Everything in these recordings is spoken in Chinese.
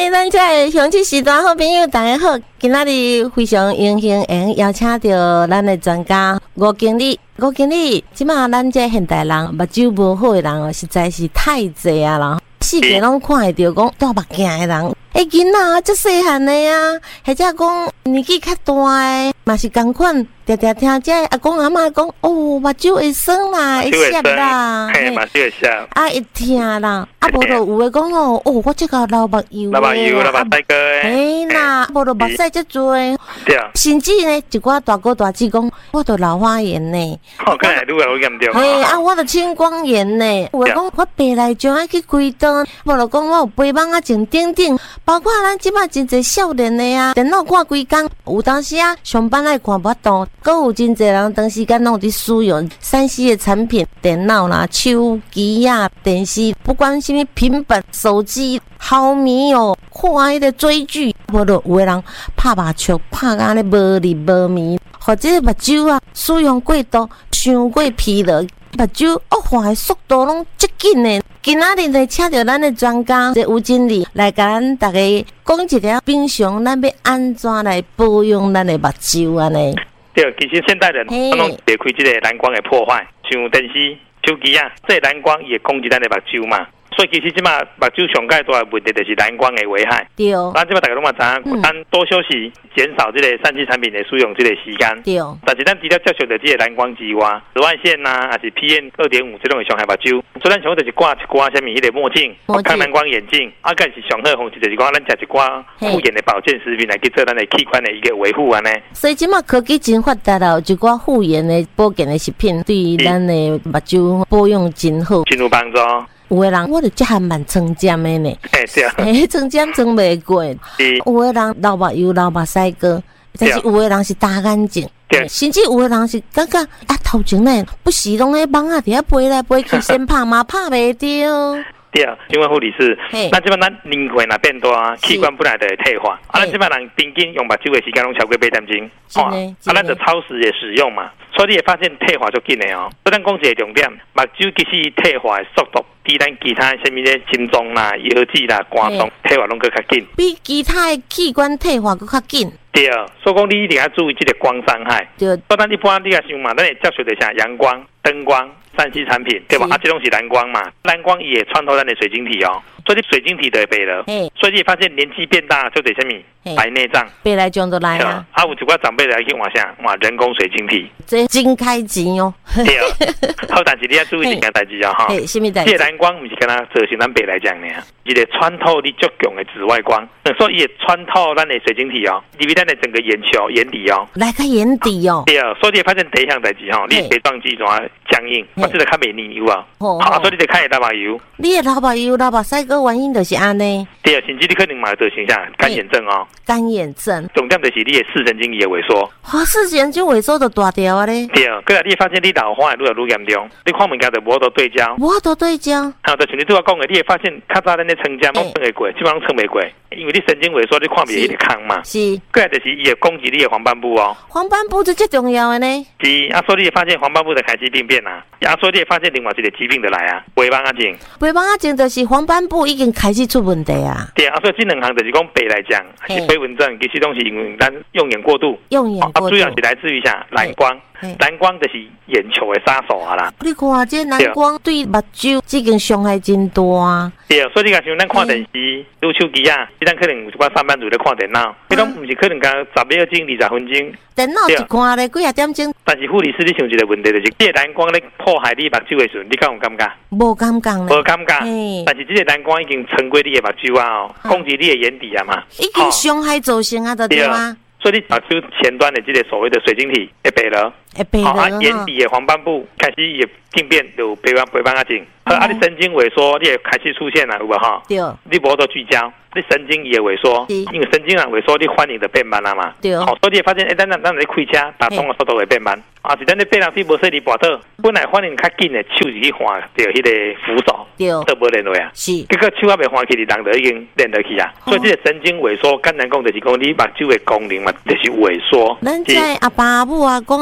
嗨，咱这乡亲时段好朋友大家好，今仔日非常荣幸邀请到咱的专家吴经理。吴经理，即马咱这现代人目睭无好的人哦，实在是太济啊啦，世界拢看会到讲戴目镜的人。囡仔足细汉的啊，或者讲年纪较大的，嘛是同款。常常听这阿公阿嬷讲，哦，目睭会酸啦，会涩啦， 嘿，目睭会涩， 啊会疼啦，啊无就有诶讲哦，我这个流目油诶， 流目油、流目屎哥诶， 嘿啦，无就目屎足多诶， 对， 甚至呢，一寡大哥大姐讲，我都老花眼呢， 看来愈来愈严重， 嘿啊，我都青光眼呢，有讲我白内障爱去开刀，无就讲我有肥蠓啊症等等，包括咱即摆真侪少年的啊，电脑看规工，有当时啊上班爱看不懂。阁有真侪人长时间拢有伫使用3C 的产品，电脑啦、手机啊、电视，不管什么平板、手机，好迷哦，看迄个追剧，无就有的人拍目睭，拍到安尼无力无眠，或者目睭啊使用过度、伤过疲劳，目睭恶化的速度拢足紧的。今仔日来请到咱的专家吴经理来甲咱大家讲一下，平常咱要安怎来保养咱的目睭安尼。 对，其实现代人拢会开这个蓝光的破坏，像电视、手机啊，这蓝光也攻击咱的目睭嘛。所以其实即马目睭上介大的问题就是蓝光的危害。 对， 咱即马大家拢嘛知影，咱多休息，减少这个3C 产品的使用这个时间。 对， 但是咱除了接触到这个蓝光之外，紫外线呐，还是 PM2.5 这种会伤害目睭。所以咱上就是挂一挂什么迄个墨镜、抗蓝光眼镜，啊，更是上好的方式就是讲咱食一挂护眼的保健食品来去做咱的器官的一个维护安尼。 所以即马科技真发达了，一挂护眼的保健的食品，对咱的目睭保养真好， 真有帮助。 有的人我就这还蛮撑尖的呢， 对， 撑尖撑袂过。有的人流目油、流目屎哥，但是有的人是大眼睛，甚至有的人是感觉啊头前呢不时拢咧网啊伫遐飞来飞去，先拍嘛拍袂着。 对，因为护理师，咱即摆咱年岁若变大，器官本来就会退化，啊，咱即摆人平均用目睭的时间拢超过8点钟，啊，咱就超时的使用嘛，所以你会发现退化就紧的哦。所以咱讲一个重点，目睭其实退化的速度比咱其他什么咧心脏啦、腰子啦、肝脏退化拢更较紧， 比其他的器官退化更较紧。 对，所以讲你一定要注意这个光伤害。 对， 所以咱一般你也想嘛，咱会接触的像阳光、灯光、3C 产品，对吧？啊，这种是蓝光嘛，蓝光也穿透咱的水晶体哦，所以你水晶体就会白了。所以你发现年纪变大就得什么白内障、 白内障都来啊。 啊，有一寡长辈来去换啥？换人工水晶体， 这真开钱哦。 对，好，但是你要注意一件代志啊哈。 什么代志？ 这蓝光不是跟它造成咱白来讲呢，一个穿透力足强的紫外光，所以也穿透咱的水晶体哦，入去咱的整个眼球、眼底哦， 来个眼底哦。 对，所以你发现第一项代志哈，你睫状肌怎啊僵硬，或者较袂黏油啊，好，所以你得开流目油。 你的流目油、流目屎个原因就是安尼。 对，甚至你可能嘛造成啥干眼症哦。 干眼症， 重点就是你的视神经也萎缩。 视神经萎缩就大条啊咧。 对，过来你发现你老花愈来愈严重，你看物件就无多对焦。 无多对焦。 啊，就像你拄仔讲的，你会发现较早咱咧撑尖拢撑会过，基本上撑袂过，因为你神经萎缩，你看袂迄个空嘛。 是。 过来就是伊会攻击你的黄斑部哦。 黄斑部是最重要的呢。 是啊，所以你会发现黄斑部的开始病变啊，啊，所以你会发现另外一个疾病就来啊，肥蠓仔症。 肥蠓仔症就是黄斑部已经开始出问题啊。 对啊，所以这两项就是讲白来讲，还是飞蚊症，其实都是因为咱用眼过度。 用眼过度。 主要是来自于啥？蓝光。蓝光就是眼球的杀手啊啦！ 你看这蓝光对目睭这个伤害真大啊！ 对，所以你讲像咱看电视、录手机啊，咱可能有一寡上班族在看电脑，迄种不是可能讲10秒钟、20分钟。 电脑一看咧几啊点钟。 但是护理师你想一个问题就是，这个蓝光咧破坏你目睭的时候，你敢有感觉？ 无感觉咧。 无感觉。但是这个蓝光已经穿过你的目睭啊，攻击你的眼底啊嘛。 已经伤害造成啊，对啊。 所以你目睭前端的这个所谓的水晶体会白了，眼底的黄斑部开始也病变，有肥蠓仔症，啊，你神经萎缩，你也开始出现了，有无哈？ 对， 你无多聚焦，你神经也萎缩，因为神经啊萎缩，你反应就变慢了嘛。 对， 好，所以你会发现，咱在开车打动的速度会变慢，啊，是咱咧爬楼梯无说你跋倒，本来反应较紧的手是去换着迄个扶手， 对， 都无练落啊， 是， 结果手还未换起，人就已经练落去啊。所以这个神经萎缩，简单讲就是讲你目睭的功能嘛，就是萎缩。 咱在阿爸阿母啊、公阿嬷，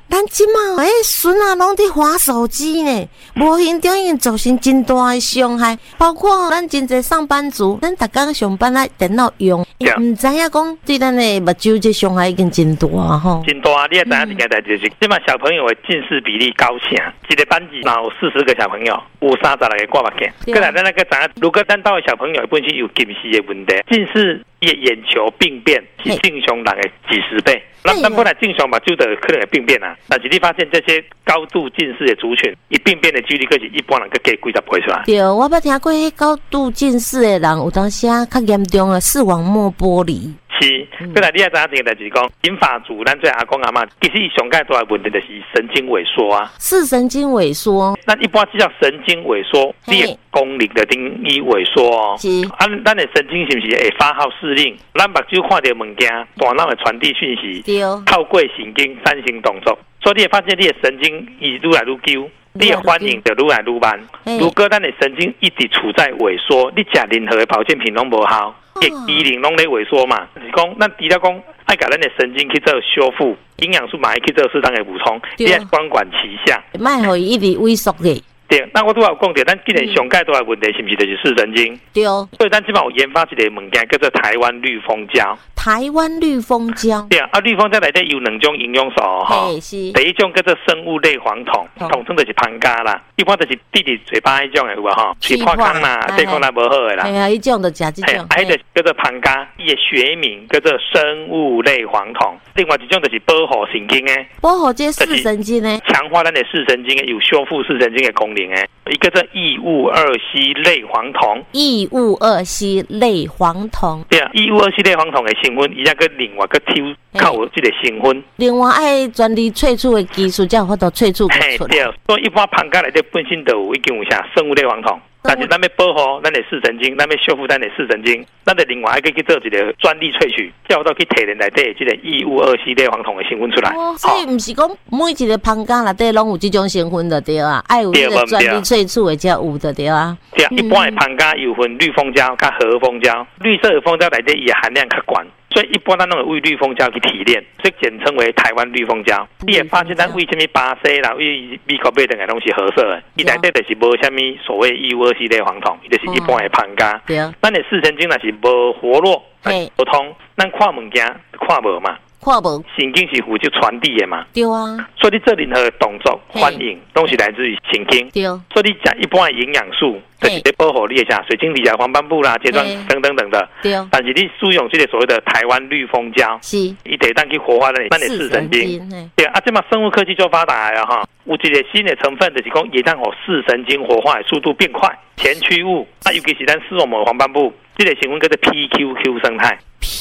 咱即马孙啊，拢伫滑手机呢，无形中已经造成真大的伤害。包括咱真侪上班族，咱逐工上班来电脑用，唔知影讲对咱的目睭这伤害已经真大吼。 真大，你也知影一件代志是，即马小朋友的近视比例高起啊，一个班级若有40个小朋友，有36个挂目镜。过来咱那个知影，如果咱到的小朋友本身有近视的问题，近视眼球病变是正常人的几十倍。咱本来正常目睭的可能会病变啊，但是你发现这些高度近视的族群，伊病变的几率可是一般人加几十倍出来。 对，我捌听过，迄高度近视的人，有当时啊较严重的视网膜剥离。 是，过来你也知影一件代志讲，银发族咱做阿公阿嬷，其实伊上介大的问题就是神经萎缩啊。 是神经萎缩。 咱一般只叫神经萎缩，你的功能的定义萎缩哦。 是。 咱的神经是不是会发号施令？咱目睭看到物件，大脑会传递讯息，透过神经产生动作，所以你会发现你的神经伊愈来愈旧。你的反应就愈来愈慢。如果咱的神经一直处在萎缩，你吃任何的保健品拢无效，机能拢咧萎缩嘛。就是讲，咱除了讲爱甲咱的神经去做修复，营养素嘛爱去做适当的补充，你要双管齐下， 莫互伊一直萎缩咧。 对，那我都有讲到，咱既然上介大的问题是不是就是视神经？ 对。 所以咱即摆有研发一个物件叫做台湾绿蜂胶。 台湾绿蜂胶。 对啊，绿蜂胶内底有2种营养素哈。第一种叫做生物类黄酮，统称就是芳加啦。一般就是滴伫嘴巴迄种的有无哈？去破空啦，对抗来无好的啦。 哎呀，迄种就食这种。 还有叫做芳加，伊的学名叫做生物类黄酮。另外一种就是保护神经的， 保护这视神经的， 强化咱的视神经的，有修复视神经的功能的。一个叫异戊二烯类黄酮， 异戊二烯类黄酮。 对啊，异戊二烯类黄酮的成分，伊再个另外个抽靠有这个成分。 另外爱专利萃取的技术，才有法度萃取出来。 对，所以一般芳加内底本身就有已经有啥生物类黄酮。但是咱要保护咱的视神经，咱要修复咱的视神经，咱得另外还可以去做一个专利萃取，叫到去提炼内底这个异戊二烯类黄酮的成分出来。 所以不是讲每一个芳加内底拢有这种成分的对啊，爱有这个专利萃取的才有的对啊。 对啊，一般的芳加有分绿蜂胶跟和蜂胶，绿色的蜂胶内底伊的含量较高。所以一般咱拢会为绿蜂胶去提炼，所以简称为台湾绿蜂胶。你也发现咱为什么巴西啦、为美国买回来拢是褐色的，伊内底就是无什么所谓异戊二烯类黄酮，伊就是一般的芳加。对啊，咱的视神经若是无活络、不通，咱看物件看无嘛。 看无神经是负责传递的嘛？ 对啊。 所以你做任何的动作、反应，都是来自于神经。 对。 所以你讲一般的营养素，就是在保护你的啥水晶体啊、黄斑部啦、睫状等等等的。对。但是你使用这个所谓的台湾绿蜂胶，是，伊得当去活化咱的视神经。对啊，这嘛生物科技就发达了哈。有一个新的成分，就是讲也让我视神经活化的速度变快。前驱物，尤其是咱视网膜黄斑部，这个成分叫做 PQQ 生态。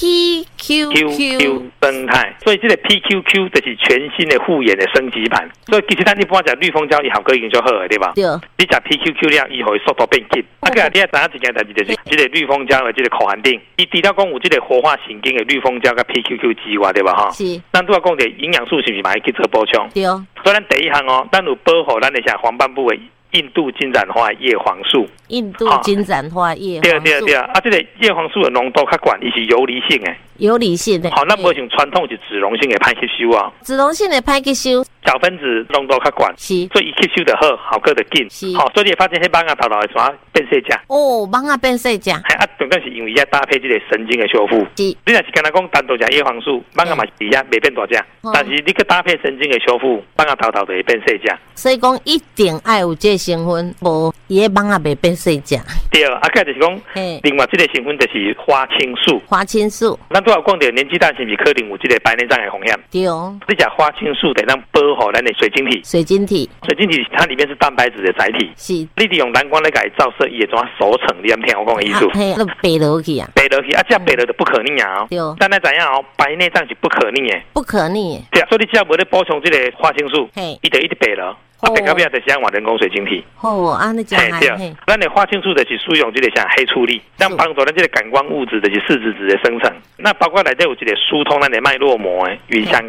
PQQ 生态，所以这个 PQQ 就是全新的护眼的升级版。所以其实咱一般讲绿蜂胶，伊效果已经就好了，对吧？对。你讲 PQQ 了以后，速度变紧。啊，个你也知影一件代志，就是这个绿蜂胶的这个口含定，伊除了讲有这个活化神经的绿蜂胶跟 PQQ 之外，对吧？哈。是。咱都要讲的营养素是不是嘛？去做补充？对。所以咱第一项哦，咱有保护咱的啥黄斑部的印度金盏花叶黄素。印度金盏花叶黄素。对啊！啊，这个叶黄素的浓度较高，伊是游离性的。游离性的。好，那无像传统是脂溶性的歹吸收啊。脂溶性的歹吸收。小分子浓度较高，是，所以吸收的好，效果的紧。是。好，所以你会发现迄蚊仔头头的啥变细只。哦，蚊仔变细只。啊，重点是因为要搭配这个神经的修复。是。你若是跟他讲单独食叶黄素，蚊仔嘛是袂变大只，但是你去搭配神经的修复，蚊仔头头就会变细只。所以讲一定要有这个成分，无伊个蚊仔袂变细只。对，啊，个就是讲，另外这个成分就是花青素。花青素。咱都有讲到年纪大是不是可能有这个白内障的风险？对哦。你食花青素得让保护咱的水晶体。水晶体它里面是蛋白质的载体。是。你得用蓝光来给它照射，伊会怎熟成？你敢听我讲的意思？嘿，那白落去啊。白落去啊，这白落就不可逆啊。对。但咱怎样哦？白内障是不可逆的。不可逆。对啊，所以你只要无咧补充这个花青素，伊就一直白落。啊，白到尾就是用人工水晶体。哦，安尼讲啊。对，咱的花青素就是使用这个像黑醋栗，让帮助咱这个感光物质的是视质质的生成。那包括内底有这个疏通咱的脉络膜的云香苷。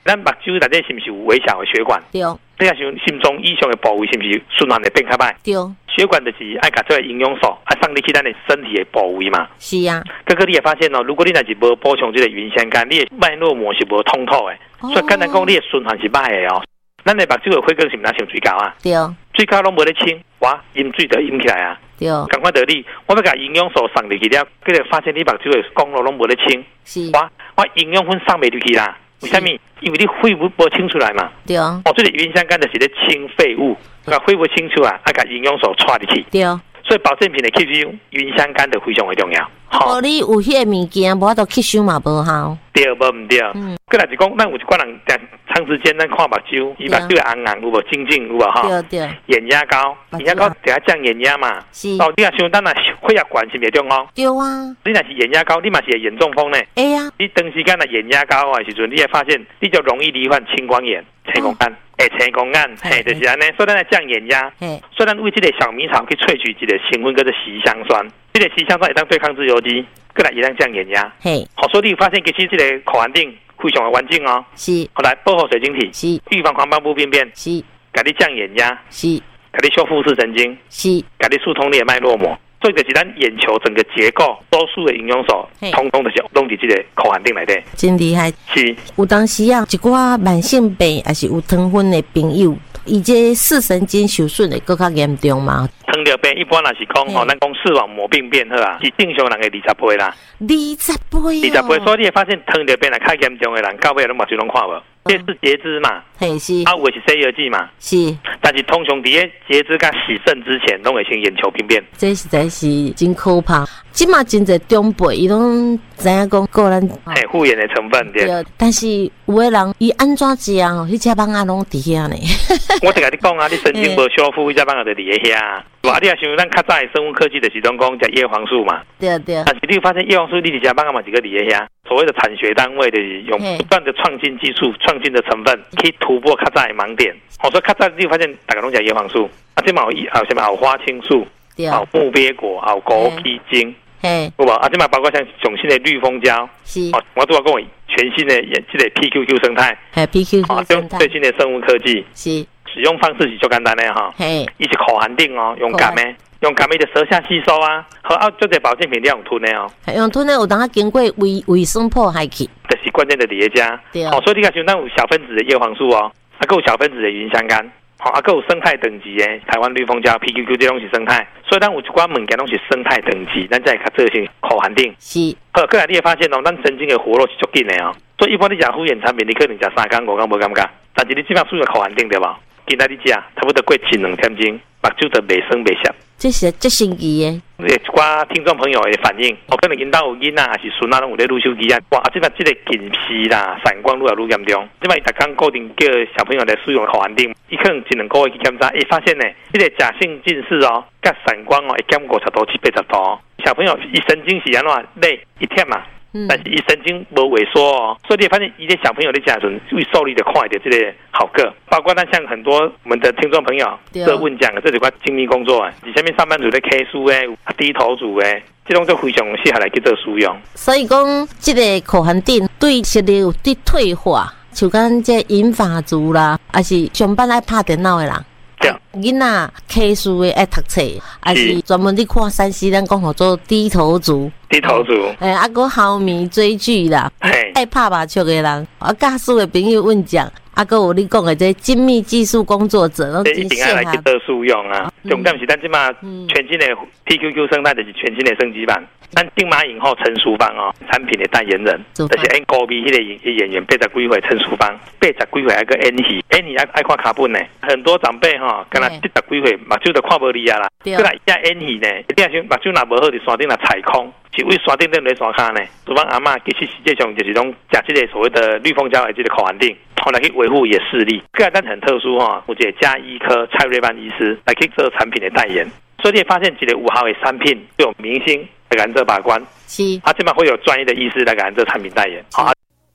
咱目睭内底是不是有微小的血管？ 对。 你看像心脏以上的部位是不是循环会变较歹？ 对。 血管就是爱把这个营养素送入去咱的身体的部位嘛。 是啊。哥哥，你会发现哦，如果你若是无补充这个云香苷，你的脉络膜是无通透的，所以简单讲，你的循环是歹的哦。咱的目睭的血管是毋哪上水高啊？对。水高拢无咧清，哇，饮水就饮起来啊。对。赶快得你，我要把营养素送入去了，结果发现你目睭的光路拢无咧清，是。我营养分送袂入去啦。为什么？因为你肺无清出来嘛。对。这个云香苷就是咧清废物，把肺不清出来，把营养素带入去。对。所以保健品的吸收，云香苷就非常的重要。 无你有迄个物件，无法度吸收嘛，无效。 对，无唔对。过来是讲，咱有一寡人长时间咱看目睭，伊目睭红红有无精精有无哈？对对。眼压高，眼压高就要降眼压嘛。是。哦，你若想咱若血压管是袂中哦。对啊。你若是眼压高，你嘛是会眼中风呢。哎呀。你长时间若眼压高的时阵，你会发现你就容易罹患青光眼、青光眼。青光眼，就是安尼，所以咱来降眼压。所以咱为这个小米草去萃取一个成分叫做硒香酸，这个硒香酸会当对抗自由基，过来也当降眼压。好，所以你发现其实这个口含定非常的完整哦。是。后来保护水晶体，是。预防黄斑部病变，是。给你降眼压，是。给你修复视神经，是。给你疏通你的脉络膜。所以就是咱眼球整个结构，多数的营养素，通通就是拢伫这个口含定内底。 真厉害。是。有当时啊，一寡慢性病还是有糖分的朋友，伊这视神经受损会更加严重嘛？ 糖尿病一般若是讲吼，咱讲视网膜病变好啊，是正常人的20倍啦。 20倍。 20倍，所以你会发现糖尿病若较严重的人，到尾拢目睭拢看无。这是截肢嘛？嘿是。啊，有的是洗耳剂嘛？是。但是通常伫咧截肢甲洗肾之前，拢会先眼球病变。 这实在是真可怕。即马真侪长辈，伊拢知影讲个人护眼的成分对。 但是有的人伊安怎食哦？迄只蠓仔拢伫遐呢。 我就甲你讲啊，你神经无修复，迄只蠓仔就伫遐。哇！你也想咱较早的生物科技就是拢讲食叶黄素嘛。对对。但是你发现叶黄素你伫只蠓仔嘛是个伫遐。所谓的产学单位就是用不断的创新技术、创新的成分，可以突破较早的盲点。所以较早你发现大家拢食叶黄素，啊，这嘛有什么有花青素，有木鳖果，有枸杞精，有无？啊，这嘛包括像上新的绿蜂胶，是。我都要讲全新的这个 PQQ 生态 ，PQQ 生态， 最新的生物科技，是。使用方式是就简单的哈，伊是口含定哦，用甘的。用甘味的舌下吸收啊，和这个保健品用吞的哦。 用吞的有当它经过胃酸破坏去， 这是关键的叠加。对哦，所以你看像咱有小分子的叶黄素哦，还有小分子的云香苷，好，还有生态等级的台湾绿蜂胶 PQQ 这东西生态，所以咱有一寡物件拢是生态等级，咱才会较做些口含定。是。好，过来你会发现哦，咱神经的活络是足紧的哦。所以一般你食护眼产品，你可能食3天5天无感觉，但是你基本上属于口含定对吧？今仔日食，差不多过1-2天钟，目睭就袂酸袂涩。 这是最神奇的。 一寡听众朋友的反应，可能因兜有囡仔还是孙仔拢有咧撸手机啊。哇，即摆这个近视啦、散光愈来愈严重。即摆伊逐工固定叫小朋友来使用口含定，伊可能1-2个月去检查，发现呢，这个假性近视哦，甲散光哦，会减50度至80度。小朋友伊神经是安怎累一天嘛？但是伊神经无萎缩哦，所以你发现伊的小朋友的家阵会受力的快的这个好个，包括咱像很多我们的听众朋友这问讲的这几块精密工作啊，你下面上班族的 K 书诶，低头族诶，这种就非常适合来去做使用。 所以讲，这个口含定对视力有对退化，像咱这银发族啦，还是上班爱拍电脑的人。囡仔K 书的爱读册，还是专门咧看3C，咱讲好做低头族。 低头族， 啊个好迷追剧啦，爱拍麻将的人，教书的朋友问讲，个有你讲的这精密技术工作者， 都一定要来去做使用啊。重点是咱即马全新的 PQQ 生态，就是全新的升级版。咱金马影后陈淑芳哦，产品的代言人，就是演高美迄个演员80几岁陈淑芳，80几岁还个演戏爱看卡本呢。很多长辈哈，跟他70几岁目睭都看无利啊啦。过来一演戏呢，一定想目睭若无好，就山顶来踩空。是为山顶在山骹呢，主帮阿嬷其实实际上就是讲食这个所谓的绿蜂胶的这个口含定，后来去维护也视力。个但很特殊哈，我觉得加医科蔡瑞班医师来去做产品的代言，所以你会发现这个5号的产品就有明星来给这把关，是，他基本上会有专业的医师来给这产品代言。好。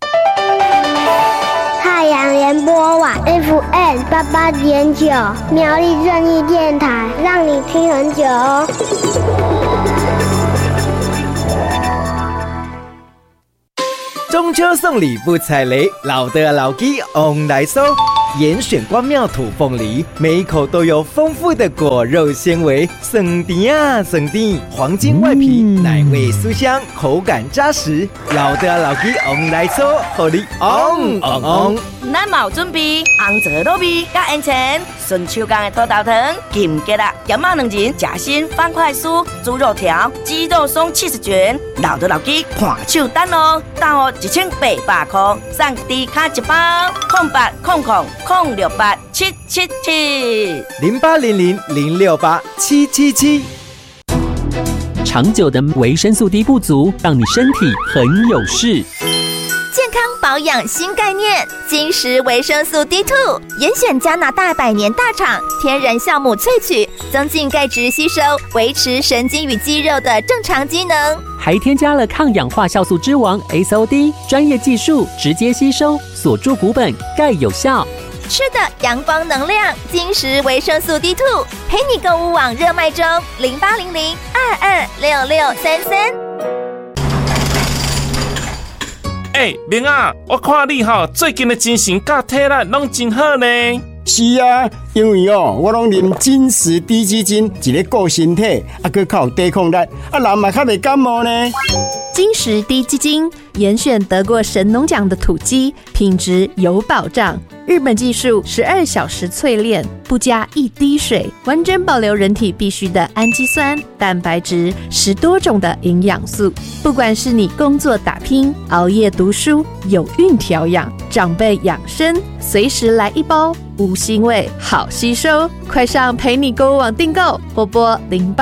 太阳联播网 FM88.9苗栗正义电台，让你听很久哦。 中中秋送礼不踩雷，老的老鸡翁来收。严选关庙土凤梨，每一口都有丰富的果肉纤维，酸甜啊酸甜，黄金外皮，奶味酥香，口感扎实。老的老鸡翁来收，互你翁翁翁。 咱嘛有准备红枣糯米加烟肠，顺手工的土豆糖、金桔啦、咸肉两仁、夹心方块酥、猪肉条、鸡肉松70卷，老的老鸡看手单哦，大号1800块，送低卡一包，0800-06777。0800-068-777。 长久的维生素 D 不足，让你身体很有事。 健康保养新概念，金石维生素 D2， 严选加拿大100年大厂天然酵母萃取，增进钙质吸收，维持神经与肌肉的正常机能， 还添加了抗氧化酵素之王 SOD， 专业技术直接吸收，锁住骨本，钙有效。 吃的阳光能量，金石维生素 D2， 陪你购物网热卖中，0800-226633。 明啊，我看你最近的精神甲体力拢真好呢。 是啊，因为我拢啉金石低基金，一个顾身体，还靠抵抗力，人嘛较袂感冒呢。 金石低基金严选得过神农奖的土鸡，品质有保障。日本技术12小时淬炼，不加一滴水，完整保留人体必需的氨基酸、蛋白质，10多种的营养素。不管是你工作打拼、熬夜读书、有孕调养、长辈养生，随时来一包，无腥味，好吸收。快上陪你购物网订购，拨拨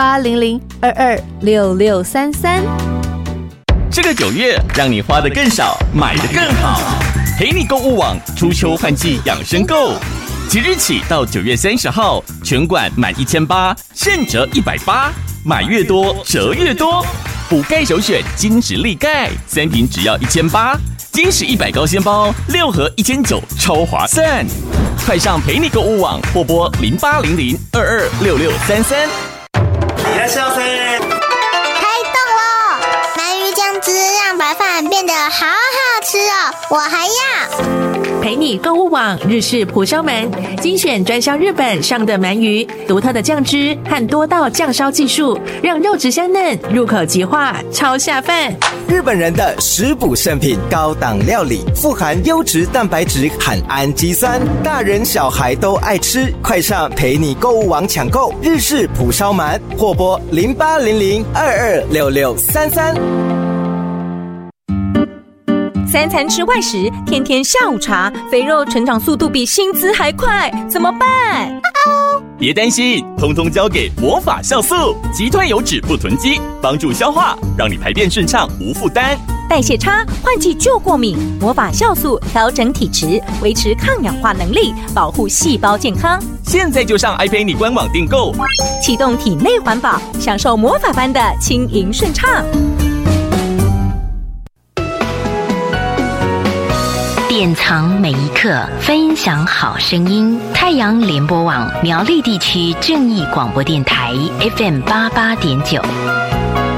0800-226633。 这个9月，让你花得更少，买得更好。陪你购物网初秋换季养生购，即日起到9月30号，全馆满1800现折180，买越多折越多。补钙首选金石力钙，3瓶只要1800，金石100高纤包6盒1900，超划算！快上陪你购物网，拨拨0800-226633。 いらっしゃいませ。 让白饭变得好好吃哦！我还要陪你购物网日式蒲烧鳗，精选专销日本上的鳗鱼，独特的酱汁和多道酱烧技术，让肉质香嫩，入口即化，超下饭。 日本人的食补圣品，高档料理，富含优质蛋白质和氨基酸，大人小孩都爱吃。快上陪你购物网抢购日式蒲烧鳗，或拨0800-226633。 3餐吃外食，天天下午茶，肥肉成长速度比薪资还快，怎么办？ 别担心，通通交给魔法酵素，击退油脂不囤积，帮助消化，让你排便顺畅无负担。 代谢差，换季就过敏，魔法酵素调整体质，维持抗氧化能力，保护细胞健康。 现在就上爱陪你官网订购， 启动体内环保，享受魔法般的轻盈顺畅。 典藏每一刻，分享好声音。太阳联播网苗栗地区正义广播电台 FM88.9。